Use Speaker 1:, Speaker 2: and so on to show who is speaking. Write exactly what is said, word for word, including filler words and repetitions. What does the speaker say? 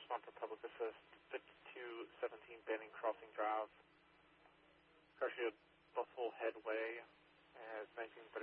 Speaker 1: respond to public assist, fifty-two seventeen Banning Crossing Drive. Car should Buffalo Headway as nineteen thirty.